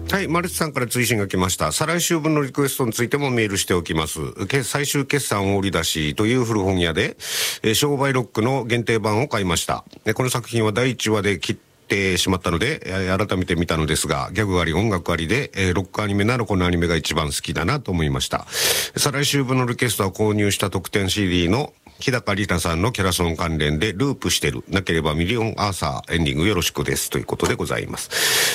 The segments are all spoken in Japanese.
はい、マルチさんから追伸が来ました。再来週分のリクエストについてもメールしておきます。最終決算織り出しという古本屋で、商売ロックの限定版を買いました。この作品は第1話で切ってしまったので、改めて見たのですが、ギャグあり音楽ありで、ロックアニメならこのアニメが一番好きだなと思いました。再来週分のリクエストは購入した特典 CD の日高里奈さんのキャラソン関連でループしてる。なければミリオンアーサーエンディングよろしくですということでございます。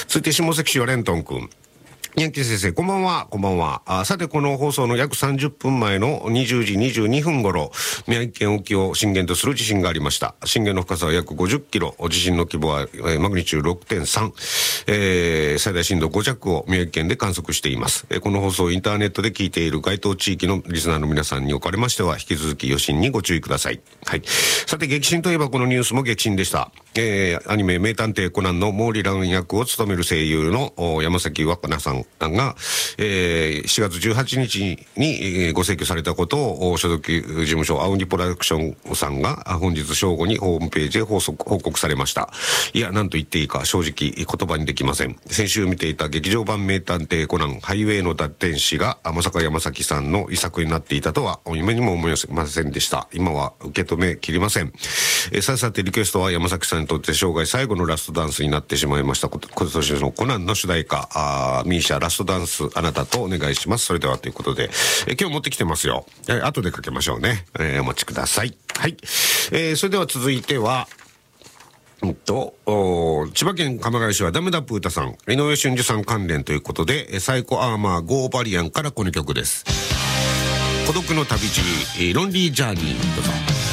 続いて下関市はレントン君。ヤンキー先生、こんばんは、こんばんは。さて、この放送の約30分前の20時22分頃、宮城県沖を震源とする地震がありました。震源の深さは約50キロ、地震の規模は、マグニチュード 6.3、最大震度5弱を宮城県で観測しています。この放送をインターネットで聞いている該当地域のリスナーの皆さんにおかれましては、引き続き余震にご注意ください。はい。さて、激震といえばこのニュースも激震でした。アニメ名探偵コナンのモーリラン役を務める声優の山崎若菜さんが、4月18日にご請求されたことを所属事務所青鬼プロダクションさんが本日正午にホームページで報告されました。いや、何と言っていいか正直言葉にできません。先週見ていた劇場版名探偵コナンハイウェイの脱天使がまさか山崎さんの遺作になっていたとは夢にも思いませんでした。今は受け止めきりません。さてリクエストは山崎さんにとって生涯最後のラストダンスになってしまいました今年のコナンの主題歌ミーシャラストダンスあなたとお願いします。それではということで、今日持ってきてますよ。後でかけましょうね。お待ちください。はい。それでは続いては千葉県鎌ヶ谷市はダメだプータさん、井上俊二さん関連ということで、サイコアーマーゴーバリアンからこの曲です。孤独の旅路ロンリージャーニー、どうぞ。